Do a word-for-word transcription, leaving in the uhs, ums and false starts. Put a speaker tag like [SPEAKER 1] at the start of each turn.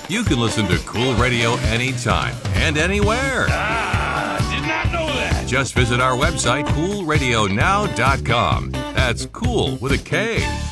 [SPEAKER 1] You can listen to Cool Radio anytime and anywhere.
[SPEAKER 2] Ah, did not know that.
[SPEAKER 1] Just visit our website, cool radio now dot com. That's cool with a K.